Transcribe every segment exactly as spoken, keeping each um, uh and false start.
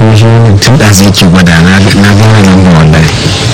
kuma shi wannan tun da zai ke gwada na gane lamba wallahi.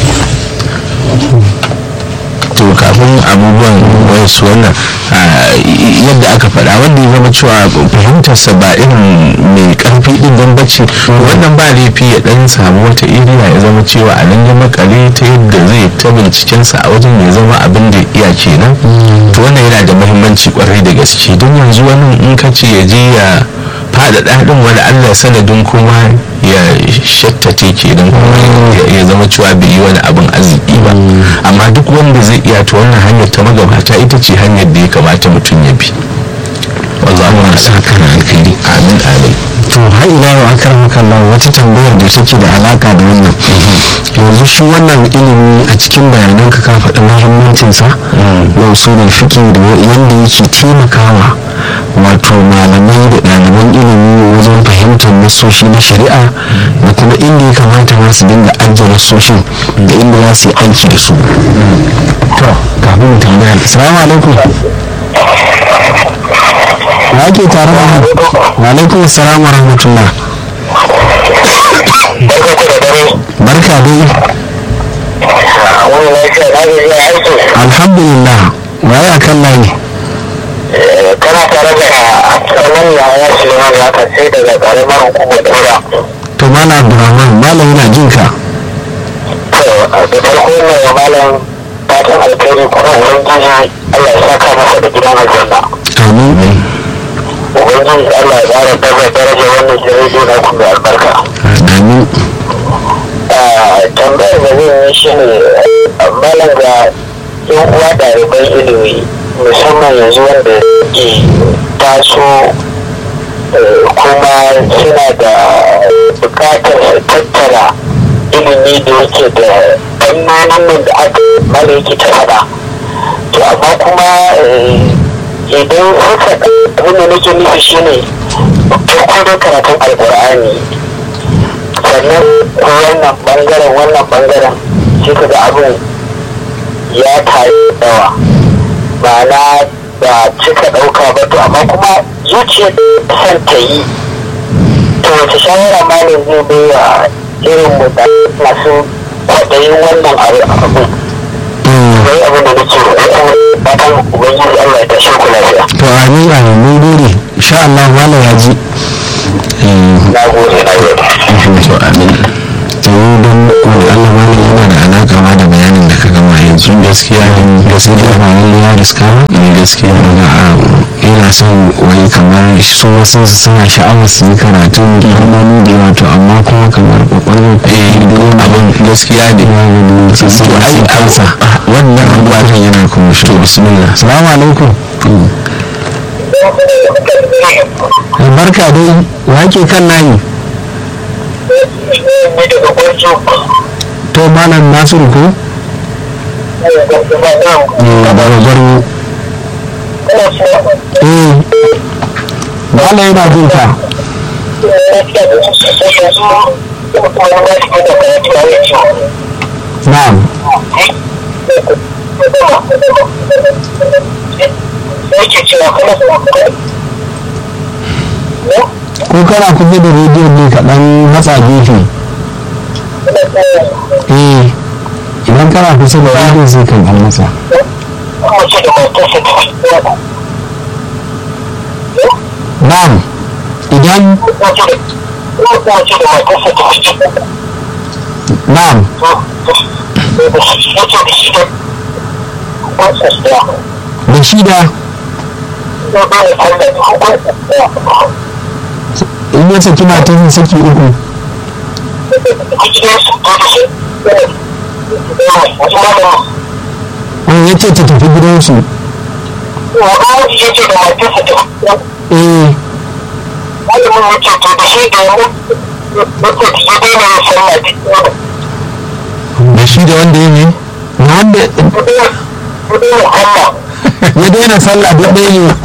To kafin abubuwan wasu wannan yadda aka faɗa wanda ya zama cewa fahimtarsa ba irin mai ƙarfi ɗin don bacci wannan ba laifi ya ɗan samu wata iriya ya zama cewa a nan ya makale ta yadda zai ta bincikensa a wajen ya zama abin da iya kenan. To wannan yana da muhimmanci kwarai da gaske don yanzu wani in ka ce ya je ya faɗaɗa ɗin wani allah sanadin kuma ya shattace kenan ya zama cewa bai yi wani abin arziki ba. Amma duk wanda zai iya to wannan hanyar ta magabata ita ce hanyar da ya kamata mutum ya bi. wallahu na sa kana alkhairi. Amin amin. To har ila yau an karama kallon wata tambayar da take da alaka da wannan yanzu shi wannan ilimi a cikin bayanan ka ka faɗi muhimmancinsa na usulul fiqh da yadda yake taimakawa wato malamai da ɗaliban ilimi wajen fahimtar nasoshi na shari'a da kuma inda ya kamata ma su dinga ajiye nasoshin da inda za su yi aiki da su. To kafin mu tambaya assalamu alaikum wa ke tare da mu? Wa alaikum assalam wa rahmatullah. Barka dai. Alhamdulillah. Waye a kan layi? Kana tare da tsaron yaya Suleiman ya kasance daga karamar hukumar Daura. To Malam Abdulrahman, Malam yana jin ka. To da farko ne wa Malam fatan alkhairi kuma ubangiji Allah ya saka masa da gidan aljanna. Amin. Ubangiji Allah ya ƙara daga daraja wannan jirage na ku da albarka. Amin. Tambayar da zai yi shi ne malam ga yan uwa ɗaliban ilimi musamman yanzu wanda ke taso kuma suna da bukatar su tattara ilimi da yake da ƙannanan nan da aka mala yake ta faɗa. To amma kuma idan suka abin da nake nufi shi ne farko da karatun alƙur'ani sannan wannan bangaren wannan bangaren shi ka ga abin ya tayi yawa ma'ana ba cika ɗauka ba to amma kuma zuciyar son ta yi to wace shawara malam zai bai wa irin mutane masu kwaɗayin wannan abu wai abin da nake fatan ubangiji Allah ya tashi ku lafiya. To amin amin mun gode insha Allah Malam ya ji. Na gode na gode. To amin. Yau don wani Allah Malam yana da alaka ma da bayanin da ka gama yanzu gaskiya ne gaskiya ba wani ya riska ba gaskiya daga yana son wani kamar su wasu suna sha'awar su yi karatun ilmomi da yawa to amma kuma kamar kwakwalwar abin gaskiya ne su ai kansa wannan abubuwan yana kuma shi. To bismillah. Assalamu alaikum. Barka dai wa ke kan layi? To Malam Nasiru ko? Daga Gwarwo. Eh, Malam yana jin ka. Na'am. Ko kana kusa da rediyon ne kaɗan matsa gefe? Eh, idan kana kusa da rediyon sai kan ɗan matsa. Na'am, idan na'am da shida in ya saki matan saki uku wani ya ce ta tafi gidansu. Eh da shi da wanda ya ne wanda ya daina sallah da ɗaya ne.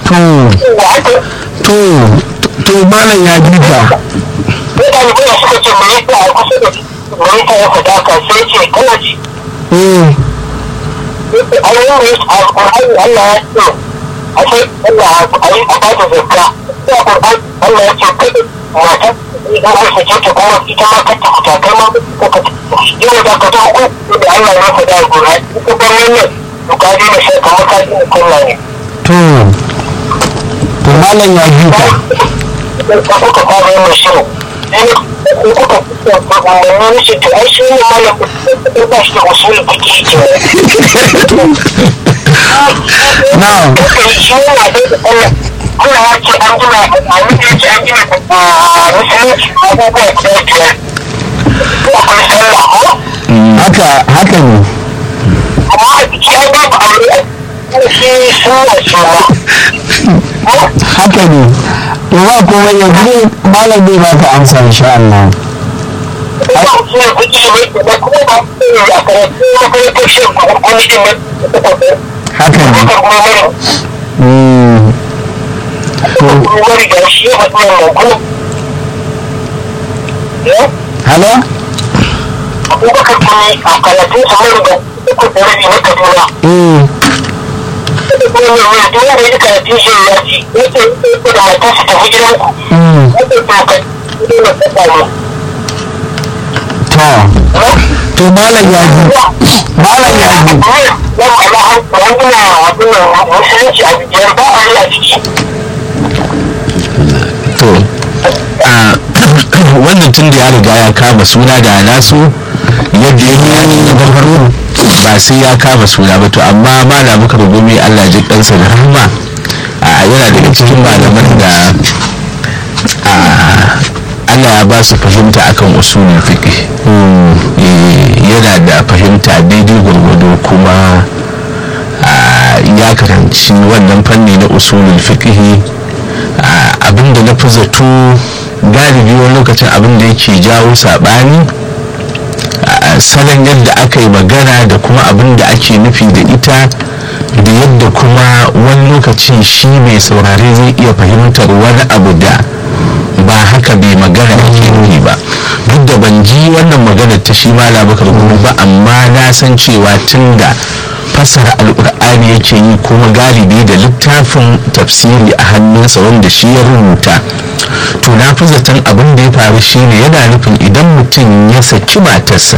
to to to malam ya duka eh Allah ya ce mata idan an sake ta kuma ita ma ta fita kai ma yau da ka ta uku da Allah ya faɗa a gora ita ban wannan to ka daina sai kamar ka daina kunna ne to to malam ya ji ka ka kuka fara yin shirin in kuka kuka umarni shi to ai shi ne malam ko ba shi da usulun fiki ke na'am shi ne da Allah kuma ya ce an gina a wani ya ce an gina a musulunci abubuwa guda biyar akwai sallah ko haka haka ne amma a jiki an babu aure a shi suna suna haka ne to ba komai yanzu malam zai ba ka amsa insha Allah ba su ne kuɗi ne da kuma ba su ne a karatu na karatu shi kuma kuma shi ne haka ne Mm. to wani da shi ya faɗi wannan kuma halo abubakar kuma a karatun sa mai da uku da rabi na kaduna eh kuma ne wani duk wanda ya karatun shi ya ci yake yake da matarsa ta hijiran ku mm. yake toka ne na tsaka to to malam ya ji malam ya ji yan Allah an gina wannan musulunci a biyar ba a yi a ciki to a wannan tun da ya riga ya kama suna da nasu yadda ya yi na farko ba sai ya kama suna ba to amma mana muka rugumi Allah ji ɗansa da rahama a yana daga cikin malaman da a Allah ya ba su fahimta akan usulul fiqh yana da fahimta daidai gwargwado kuma ya karanci wannan fanni na usulul fiqh abinda na fi zato galibi wani lokacin abinda yake jawo saɓani salon yadda aka yi magana da kuma abinda ake nufi da ita da yadda kuma wani lokacin shi mai saurare zai iya fahimtar wani abu da ba haka bai magana ake nufi ba duk da ban ji wannan magana ta shi mala bakar gumu ba amma na san cewa tun da fassara alkur'ani yake yi kuma galibi da littafin tafsiri a hannunsa wanda shi ya rubuta to na fi zaton abin da ya faru shine yana nufin idan mutum ya saki matarsa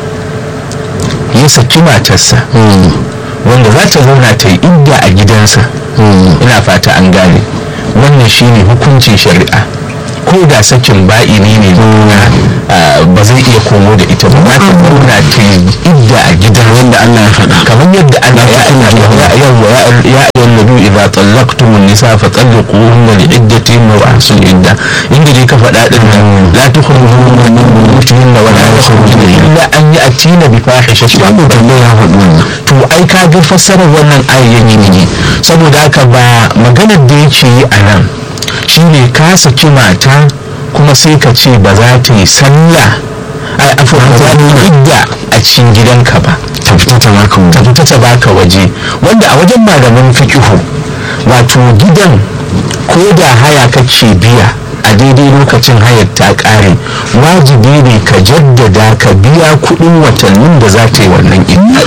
ya saki matarsa wanda za ta zauna ta yi idda a gidansa ina fata an gane wannan shine hukuncin shari'a ko da sakin ba'ini ne nuna ba zai iya komo da ita ba za ta zauna ta yi idda a gidan wanda Allah ya faɗa kamar yadda Allah ya yawa ya ayyuhan nabi idza tallaqtumun nisa fa talliquhunna li iddatihinna wa ahsul idda inda dai ka faɗa din nan la tukhrijuhunna min buyutihinna wa la yakhrujuna illa an ya'tina bi fahishatin wanda Allah ya faɗa to ai ka ga fassarar wannan ayyan ne saboda haka ba maganar da yake yi a nan shine ka saki mata kuma sai ka ce ba za ta yi sallah ai afuwa ba za ta yi idda a cikin gidanka ba ta fita ta baka ta fita ta baka waje wanda a wajen malaman fikihu wato gidan ko da haya kake biya a daidai lokacin hayar ta kare wajibi ne ka jaddada ka biya kuɗin watannin da za ta yi wannan idda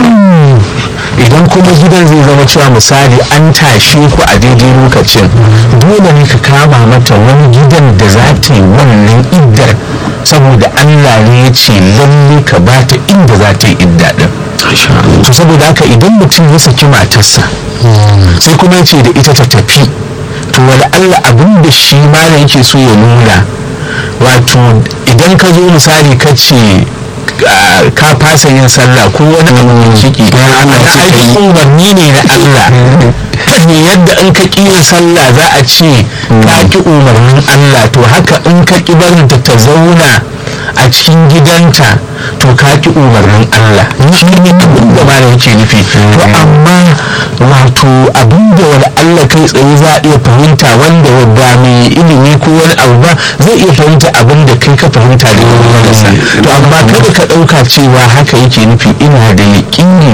idan kuma gidan zai zama cewa misali an tashe ku a daidai lokacin dole ne ka kama mata wani gidan da za ta yi wannan iddar saboda Allah ne ya ce lalle ka ba ta inda za ta yi idda din to saboda haka idan mutum ya saki matarsa sai kuma ya ce da ita ta tafi to wani Allah abin da shi ma yake so ya nuna wato idan ka zo misali ka ce ka fasa yin sallah ko wani abu da ciki na aiki umarni ne na Allah ne yadda in ka ƙi yin sallah za a ce ka ƙi umarnin Allah to haka in ka ƙi barin ta ta zauna a cikin gidanta to ka ƙi umarnin Allah shi ne abin da malam yake nufi to amma wato abin da wani Allah kai tsaye za a iya fahimta wanda wadda mai ilimi ko wani abu ba zai iya fahimta abin da kai ka fahimta da wani to amma kada ka ɗauka cewa haka yake nufi ina da yaƙini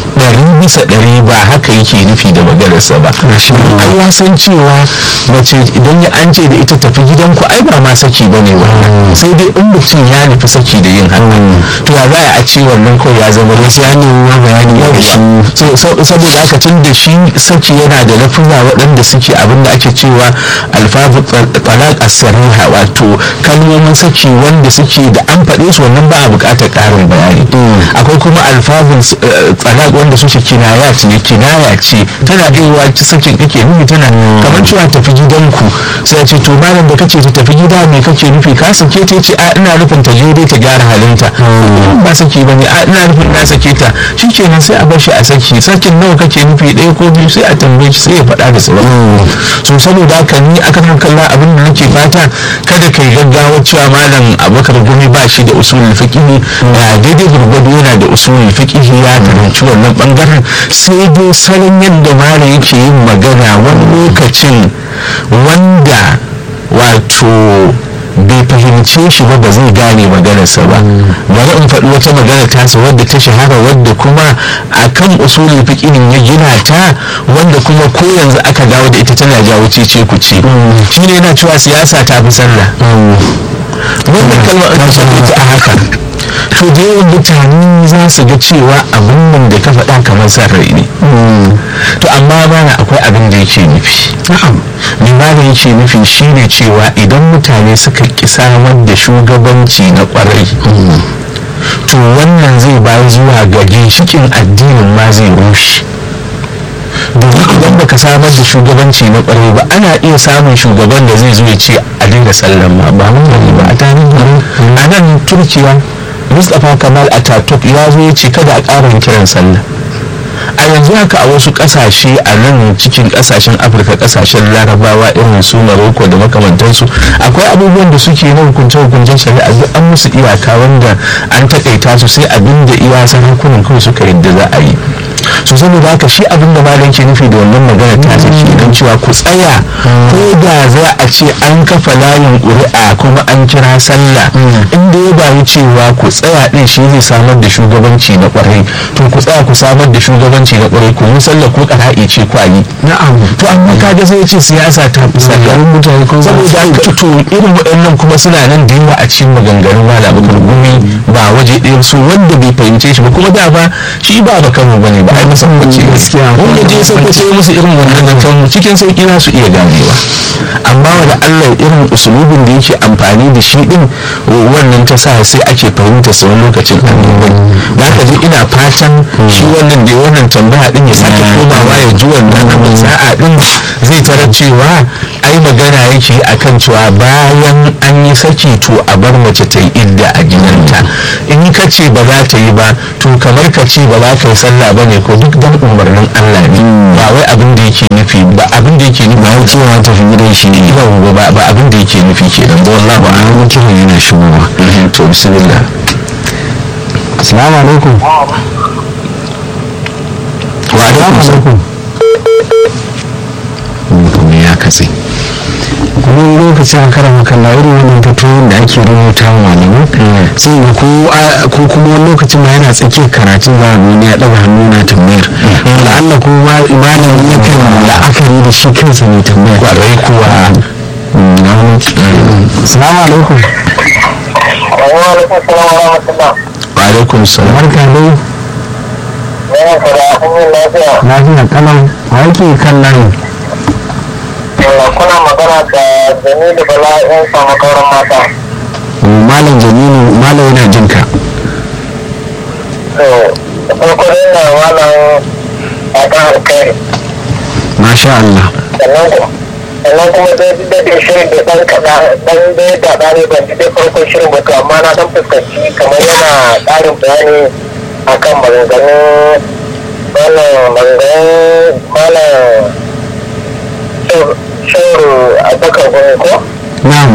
ɗari bisa ɗari ba haka yake nufi da maganarsa ba. ai ya san cewa mace idan ya an ce da ita tafi gidanku ai ba ma saki bane wannan, sai dai in mutum ya nufi saki da yin haka to ya za a ce wannan kawai ya zama gaskiya ne ma bayani ya shi saboda haka tun da shi saki yana da lafuza waɗanda suke abin da ake cewa alfabu talaq as-sariha, wato kalmomin saki wanda suke da an faɗe su wannan ba a buƙatar ƙarin bayani. akwai kuma alfabun talaq wanda suke kinaya ce kinaya ce tana iya ta sakin kake nufi tana kamar cewa tafi gidanku sai a ce to malam da kace ta tafi gida me kake nufi ka sake ta ce a ina nufin ta je dai ta gyara halinta ba saki bane a ina nufin na sake ta shikenan sai a bar shi a saki sakin nawa kake nufi ɗaya ko biyu sai a tambaye shi sai ya faɗa da sauran so saboda haka ni aka kan kalla abin da nake fata kada kai gaggawa cewa malam Abubakar Gumi ba shi da usulul fiqh daidai gurgudu yana da usulul fiqh ya karanci wannan bangaren sai dai salon yadda malam yake yin magana wani lokacin wanda wato bai fahimce shi ba ba zai gane maganarsa ba. bari in faɗi wata magana tasa wadda ta shahara wadda kuma a kan usulul fiqhin ya gina ta wanda kuma ko yanzu aka dawo da ita tana jawo cece ku ce shi ne yana cewa siyasa ta fi sallah. wannan kalmar an shafe ta a haka to da yawan mutane za su ga cewa abin nan da ka faɗa kamar sa rai ne to amma bana akwai abin da yake nufi. na'am da yake nufi shine cewa idan mutane suka ki samar da shugabanci na kwarai to wannan zai bayar zuwa ga ginshikin addinin ma zai rushe. domin idan baka samar da shugabanci na kwarai ba ana iya samun shugaban da zai zo ya ce a dinga sallan ma ba mun gani ba a tarihin a nan Turkiya Mustapha Kamal Atatürk ya zo ya ce kada a ƙara kiran sallah. a yanzu haka a wasu kasashe a nan cikin kasashen Afirka kasashen Larabawa irin su Morocco da makamantansu akwai abubuwan da suke na hukunce hukuncen shari'a duk an musu iyaka wanda an takaita su sai abin da iya sarakunan kawai suka yadda za a yi. so saboda haka shi abin da malam ke nufi da wannan magana ta ce don cewa ku tsaya ko da za a ce an kafa layin ƙuri'a kuma an kira sallah inda ya bayi cewa ku tsaya din shi zai samar da shugabanci na kwarai to ku tsaya ku samar da shugabanci na kwarai ku sallah ko ƙara'i ce ku yi na'am to amma kaga sai ce siyasa ta fi sallah mutane ko saboda haka to irin waɗannan kuma suna nan da yawa a cikin maganganun malam Gumi ba waje ɗaya su wanda bai fahimce shi ba kuma da ba shi ba ba Kano bane ba ai masa kwace gaskiya wanda je sai ko sai musu irin wannan zancen cikin sauki na su iya ganewa amma wanda Allah irin usulubin da yake amfani da shi din wannan ta sa sai ake fahimta sa wani lokacin annobai da haka ji ina fatan shi wannan da wannan tambaya din ya sake komawa ya ji wannan abin sa'a din zai tarar cewa ai magana yake akan cewa bayan an yi saki to a bar mace ta yi idda a gidanta in ka ce ba za ta yi ba to kamar ka ce ba za ka yi sallah ba ne ko duk dan umarnin Allah ne ba wai abin da yake nufi ba abin da yake nufi ba cewa ta fi gidan shi ne ba ba abin da yake nufi kenan ba wallahi ba an mutum yana shigowa to bismillah assalamu alaikum wa alaikum kuma ya katse wani lokacin a kara makalla irin wannan fatoyin da ake rubuta wa malamai sai ga ko kuma wani lokacin ma yana tsakiyar karatun za a nuni ya ɗaga hannu na tambayar la'alla ko malamin ya kan la'akari da shi kansa mai tambayar kwarai kuwa. salamu alaikum wa alaikum salam barka dai lafiya kalau wa yake kan layi kuna magana da Jamilu Bala yan samu kauran mata. Malam Jamilu malam yana jin ka. To, da farko dai na malam a kan alkhairi. Masha Allah. Sannan kuma dai duk da dai shirin da ɗan kaɗa ɗan dai da ɗari ban ji dai farkon shirin ba to amma na ɗan fuskanci kamar yana ƙarin bayani akan maganganun wannan maganganun malam shauru a bakar gumi ko? Na'am.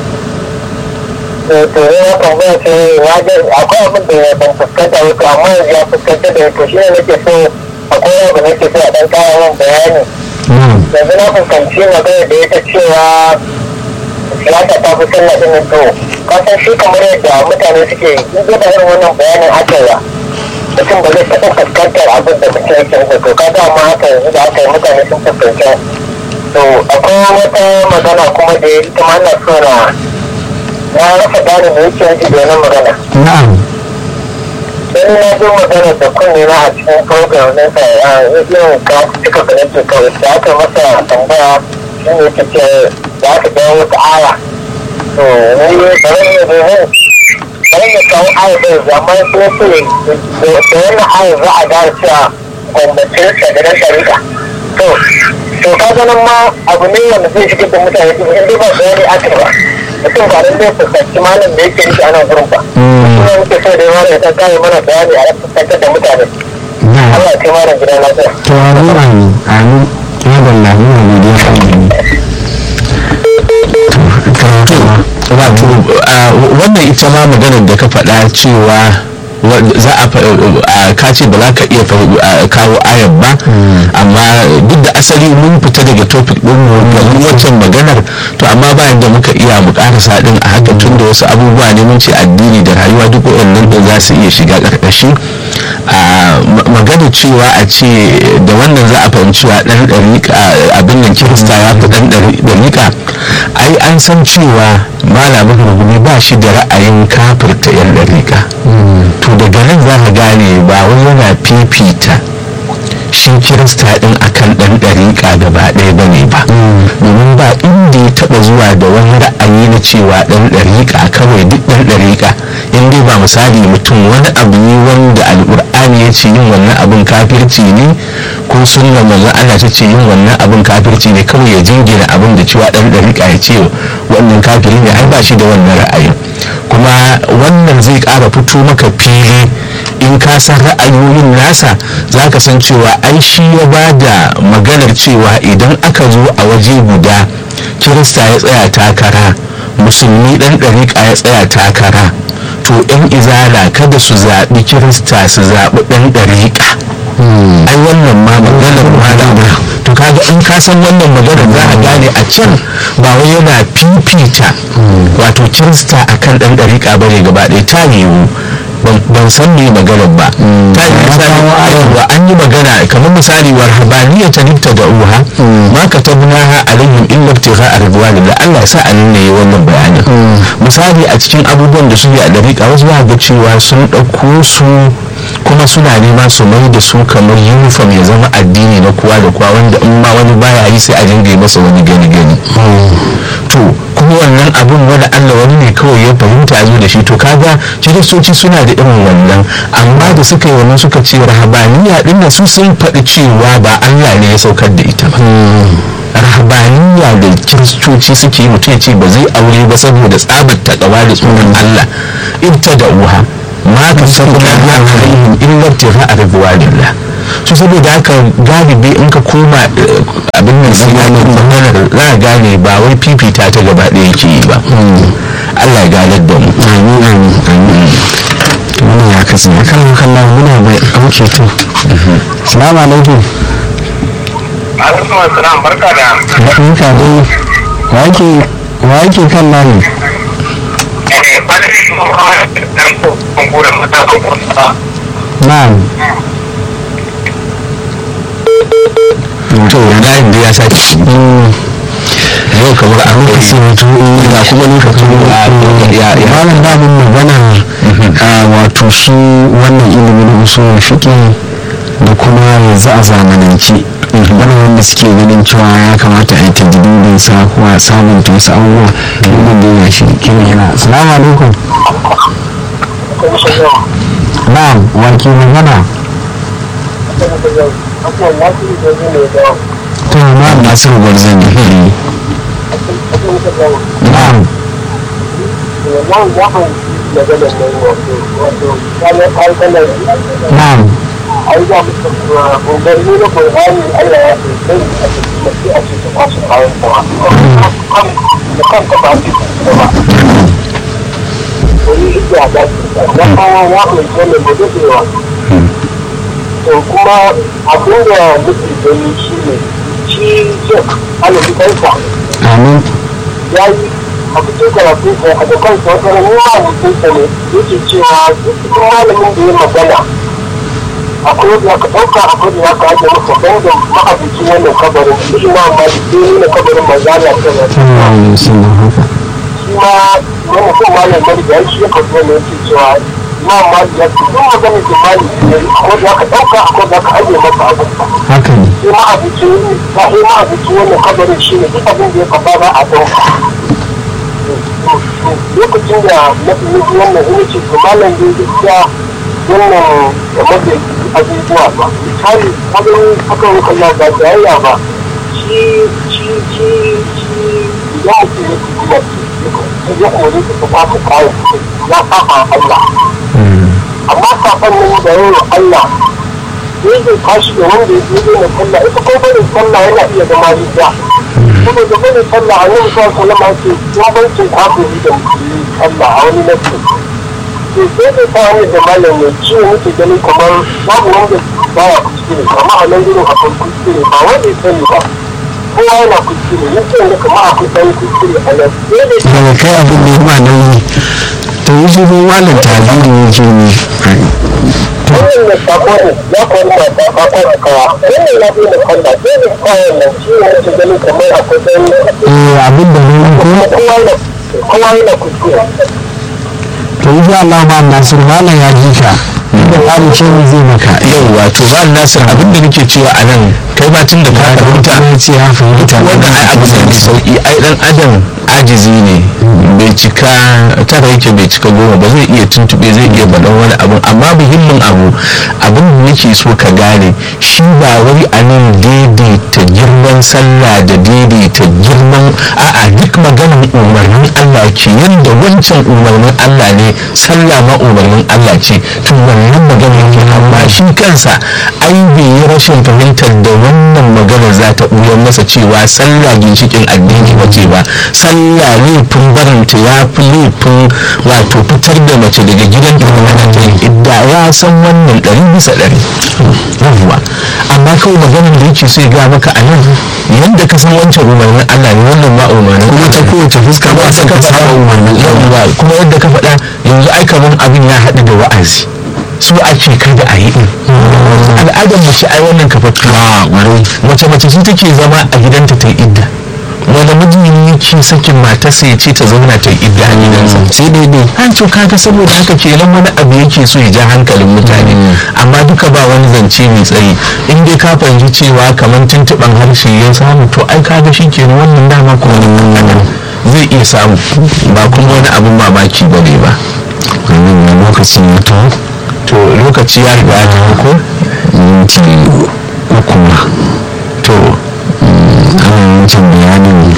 to ne ya tambaya ce akwai abin da ya ban fuskanta wato amma yanzu ya fuskanta da to shi ne nake so akwai abu nake so a ɗan kawo min bayani. yanzu na fuskanci magana da ita cewa siyasa ta fi sallah ɗin to kasan shi kamar yadda mutane suke in da irin wannan bayanin aka yi mutum ba zai taɓa fuskantar abin da mutum yake da to ka ga ma haka yanzu da aka yi mutane sun fuskanta to akwai wata magana kuma da ya ita ma na so na na rasa gane da yake yanzu da wannan magana. na'am sai na zo magana da kunne na a cikin program na sa a yin ka cika da nake kawai da aka masa tambaya shi ne ta ce da aka jawo wata aya to wani da wani ne domin wani ne kawo aya bai zama sai ce da wani aya za a gane cewa gwamnatin sa da na shari'a to to ka ganin ma abu ne wanda zai shigar da mutane in dai ba bayani aka ba mutum ba nan zai fuskanci malam da yake nufi a nan gurin ba kuma muke so da yawa da ta kawo mana bayani a fuskantar da mutane Allah ya kai malam gida lafiya to amin amin amin ya balla muna godiya kan wato wannan ita ma maganar da ka faɗa cewa za a ka ce ba za ka iya kawo ayar ba amma duk da asali mun fita daga topic din mu domin wancan maganar to amma ba yadda muka iya mu karasa din a haka tun da wasu abubuwa ne mun ce addini da rayuwa duk waɗannan din za su iya shiga ƙarƙashi a magana cewa a ce da wannan za a fahimci wa ɗan ɗariƙa abin nan kirista ya fi ɗan ɗariƙa ai an san cewa malamin rugumi ba shi da ra'ayin kafirta yan ɗariƙa to daga nan za ka gane ba wani yana fifita shi kirista din akan dan dariƙa gaba ɗaya ba ne ba domin ba inda ya taɓa zuwa da wani ra'ayi na cewa dan dariƙa kawai duk dan dariƙa in dai ba misali mutum wani abu ne wanda alƙur'ani ya ce yin wannan abin kafirci ne ko sunna manzon Allah ta ce yin wannan abin kafirci ne kawai ya jingina abin da cewa dan dariƙa ya ce wannan kafiri ne ai ba shi da wannan ra'ayin kuma wannan zai ƙara fito maka fili in ka san ra'ayoyin nasa za ka san cewa ai shi ya ba da maganar cewa idan aka zo a waje guda kirista ya tsaya takara musulmi ɗan ɗariƙa ya tsaya takara to yan izala kada su zaɓi kirista su zaɓi ɗan ɗariƙa ai wannan ma maganar malama to kaga in ka san wannan maganar za a gane a can ba wai yana fifita wato kirista akan ɗan ɗariƙa bane gaba ɗaya ta yiwu ban san me maganar ba ta yi misali wa an yi magana kamar misali wa rahabaniya ta nifta da uha ma ka tabnaha alaihim illa ibtigha ridwanillah Allah ya sa an ne wannan bayanin misali a cikin abubuwan da suke a dariƙa wasu ba ga cewa sun ɗauko su kuma suna nema su mai da su kamar uniform ya zama addini na kowa da kowa wanda in ma wani baya yi sai a dinga masa wani gani gani to kuma wannan abun wani Allah wani ne kawai ya fahimta zo da shi to kaga kiristoci suna da irin wannan amma da suka yi wannan suka ce rahabaniya din da su sun faɗi cewa ba Allah ne ya saukar da ita ba rahabaniya da kiristoci suke yi mutum ya ce ba zai aure ba saboda tsabar takawa da tsoron Allah ibta da uha ma ka saboda na alaihim illa tira a ridwanillah su saboda haka galibi in ka koma abin nan sai ya ne maganar za a gane ba wai fifita ta gaba ɗaya yake yi ba Allah ya ganar da mu amin amin amin muna ya kasi ya kan kallon muna bai auke to assalamu alaikum alaikum assalam barka da barka dai wa yake wa yake kan layi na'am to da inda ya sake yau kamar a lokacin mutu ga kuma lokacin ya ya malam da mun magana wato shi wannan ilimin usul fiqh da kuma yanzu a zamanance wani wanda suke ganin cewa ya kamata a yi tajdidin sa ko a sabunta wasu abubuwa domin da ya shi kira yana assalamu alaikum na'am warki magana to na'am nasiru gwarzani na'am na'am ai za mu tafiya umarni na ƙwararri Allah ya ce sai a tafi a cikin wasu kayan kuma da kanka ba su da ba wani iya da na kawo ya ƙunshi wanda ba zai yawa to kuma abin da muke gani shi ne shi jek alaji kansa amin ya yi a cikin karatu ko a dukkan wata ramuwa mutunta ne yake cewa duk malamin da ya magana akwai yadda aka ɗauka akwai da aka ajiye masa dangin ma'abuci wannan kabarin shi ma ba da ke nuna kabarin manzana ta ba shi ma wani mutum malam mari da shi ya kasu ne yake cewa ma mali ya ce duk maganin da mali ne akwai da aka ɗauka akwai da aka ajiye masa abinsa haka ne sai ma'abuci ba sai ma'abuci wannan kabarin shi ne duk abin da ya kafa ba a ɗauka lokacin da na fi wannan ina ce to malam da gaskiya wannan da mafi abubuwa ba misali abin akan rukun nan ba jayayya ba shi shi shi shi idan mutum ya fi ya kore ta ba ta kayan ya saba Allah amma saban nan da yawan Allah ne zai tashi da wanda ya je na sallah ita ko bane sallah yana iya zama rijiya saboda bane sallah a nan sa sallama ce bambancin kafiri da musulmi sallah a wani nasu to sai da ta wani da malam ne ciwo muke gani kamar babu wanda baya kuskure amma a nan gurin akwai kuskure ba wanda ya sani ba kowa yana kuskure ni ce ne kamar akwai ɗan kuskure a nan sai da daga kai abin da ya ma nauyi to yi shi bin malam tabiri yake ne wannan ne sako ne ya kwanta ta sako da kawa wannan ya bi da kwanta sai da kayan nan ciwo muke gani kamar akwai ɗan eh abin da nauyi ko kowa yana kowa yana kuskure to yi Allah ma Nasir malam ya ji ka da ƙarin cewa zai maka yau wato ba nasir abin da nake cewa a nan kai ba tun da ka fahimta ya ce ya fahimta wannan ai abu ne mai sauki ai dan adam ajizi ne bai cika tara yake bai cika goma ba zai iya tuntube zai iya baɗan wani abu amma muhimmin abu abin da nake so ka gane shi ba wai a nan daidaita girman sallah da daidaita girman a'a duk maganin umarnin Allah ke yadda wancan umarnin Allah ne sallah ma umarnin Allah ce to wannan maganar ke amma shi kansa ai bai yi rashin fahimtar da wannan maganar za ta ɓuyar masa cewa sallah ginshikin addini wace ba sallah laifin barinta ya fi laifin wato fitar da mace daga gidanta da ta yi idda ya san wannan ɗari bisa ɗari yawwa amma kawai maganar da yake so ya ga maka a nan yadda ka san wancan umarnin Allah ne wannan ma umarnin kuma ta kowace fuska ba san ka saba umarnin yawwa kuma yadda ka faɗa yanzu ai kamar abin ya haɗu da wa'azi su ake kada a yi din al'adar mace ai wannan kafatuwa mace mace shi take zama a gidanta ta yi idda wanda mijin yake sakin matarsa ya ce ta zauna ta yi idda a gidansa sai daidai an to kaga saboda haka kenan wani abu yake so ya ja hankalin mutane amma duka ba wani zance mai tsayi in dai ka fahimci cewa kamar tuntuɓan harshe ya samu to ai kaga shi kenan wannan dama kuma zai iya samu ba kuma wani abun mamaki ba ne ba wannan lokacin ya to to lokaci ya riga ya ko minti uku ma to ana yankin bayanin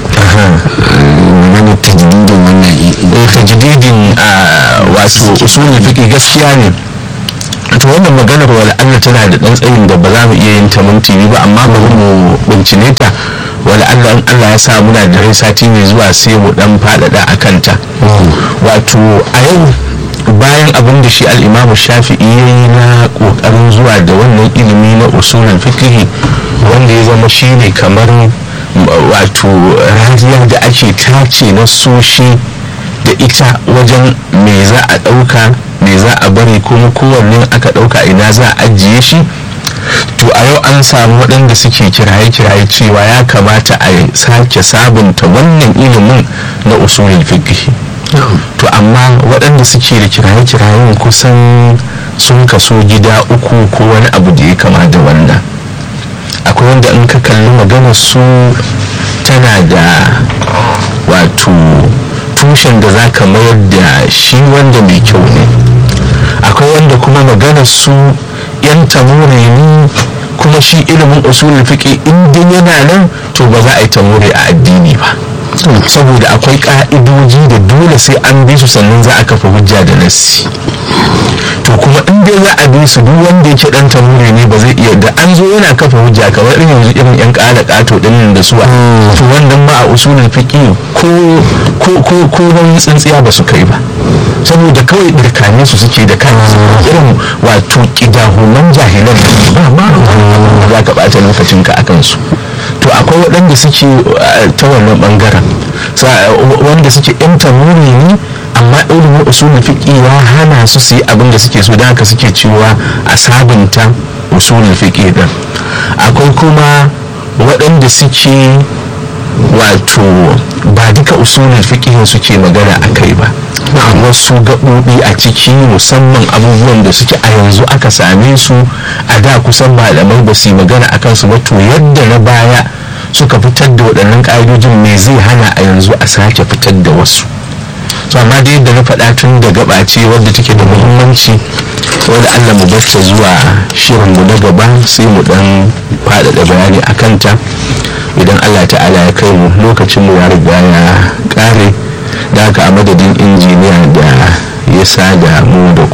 maganar tajdidin wannan tajdidin wato usulul fiqh gaskiya ne to wannan maganar wala Allah tana da dan tsayin da ba za mu iya yin ta minti ba amma bari mu bincine ta wala Allah in Allah ya sa muna da rai sati mai zuwa sai mu dan faɗaɗa akan ta wato a yau bayan abin da shi al'imamu shafi'i ya yi na ƙoƙarin zuwa da wannan ilimi na usulul fiqh wanda ya zama shi ne kamar wato rariya da ake tace na soshi da ita wajen me za a ɗauka me za a bari kuma kowanne aka ɗauka ina za a ajiye shi to a yau an samu waɗanda suke kiraye-kiraye cewa ya kamata a sake sabunta wannan ilimin na usulul fiqh to amma waɗanda suke da kiraye-kirayen kusan sun kaso gida uku ko wani abu da ya kama da wannan akwai wanda in ka kalli maganar su tana da wato tushen da za ka mayar da shi wanda mai kyau ne akwai wanda kuma maganar su yan tamure ne kuma shi ilimin usulul fiqh in din yana nan to ba za a yi tamure a addini ba saboda akwai ka'idoji da dole sai an bi su sannan za a kafa hujja da nassi to kuma in dai za a bi su duk wanda yake dan tamure ne ba zai iya da an zo yana kafa hujja kamar irin yanzu irin yan ƙara ƙato din da suwa to wannan ma a usulul fiqh ko ko ko ko nan tsintsiya ba su kai ba saboda kawai dirkane su suke da kan irin wato kidahunan jahilan ba ma za ka bata lokacin ka akan su to akwai waɗanda suke ta wannan ɓangaren wanda suke yan tamuri ne amma ilimin usulul fiqh ya hana su su yi abin da suke so, da haka suke cewa a sabunta usulul fiqh din. akwai kuma waɗanda suke wato ba duka usulul fiqh suke magana a kai ba, wasu gaɓoɓi a ciki, musamman abubuwan da suke a yanzu aka same su, a da kusan malamai ba su yi magana a kansu ba, to yadda na baya suka fitar da waɗannan ƙa'idojin me zai hana a yanzu a sake fitar da wasu. to amma da yadda na faɗa tun da gaba ce wadda take da muhimmanci, wadda Allah mu bacce zuwa shirin mu na gaba sai mu dan faɗaɗa bayani a kanta idan Allah ta'ala ya kai mu. lokacin mu ya riga ya ƙare, da haka a madadin injiniya da ya sa da mu da